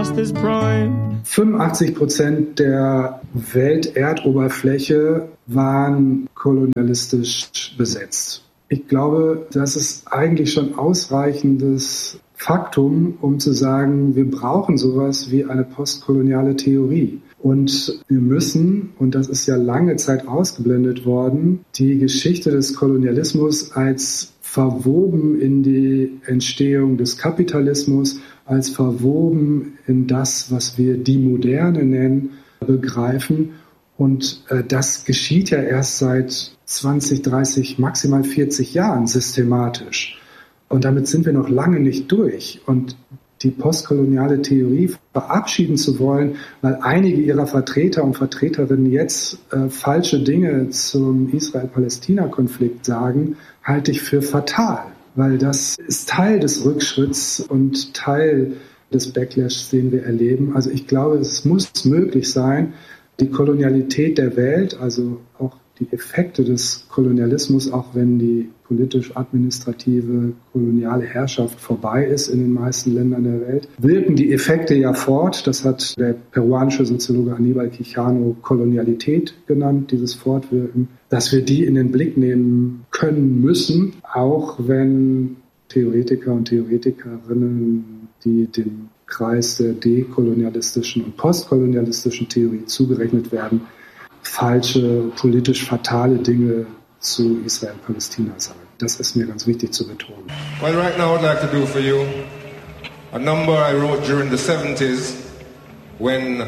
85% der Welterdoberfläche waren kolonialistisch besetzt. Ich glaube, das ist eigentlich schon ausreichendes Faktum, um zu sagen, wir brauchen sowas wie eine postkoloniale Theorie. Und wir müssen, und das ist ja lange Zeit ausgeblendet worden, die Geschichte des Kolonialismus als verwoben in die Entstehung des Kapitalismus, als verwoben in das, was wir die Moderne nennen, begreifen. Und das geschieht ja erst seit 20, 30, maximal 40 Jahren systematisch. Und damit sind wir noch lange nicht durch. Und die postkoloniale Theorie verabschieden zu wollen, weil einige ihrer Vertreter und Vertreterinnen jetzt falsche Dinge zum Israel-Palästina-Konflikt sagen, halte ich für fatal. Weil das ist Teil des Rückschritts und Teil des Backlash, den wir erleben. Also ich glaube, es muss möglich sein, die Kolonialität der Welt, also auch die Effekte des Kolonialismus, auch wenn die politisch-administrative koloniale Herrschaft vorbei ist in den meisten Ländern der Welt, wirken die Effekte ja fort. Das hat der peruanische Soziologe Aníbal Quijano Kolonialität genannt, dieses Fortwirken, dass wir die in den Blick nehmen können müssen, auch wenn Theoretiker und Theoretikerinnen, die dem Kreis der dekolonialistischen und postkolonialistischen Theorie zugerechnet werden, falsche, politisch fatale Dinge zu Israel-Palästina sagen. Das ist mir ganz wichtig zu betonen. Well, right now I'd like to do for you a number I wrote during the 70s when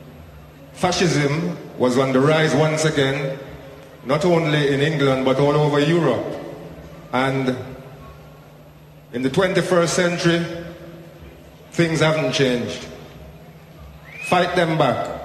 fascism was on the rise once again, not only in England but all over Europe. And in the 21st century, things haven't changed. Fight them back.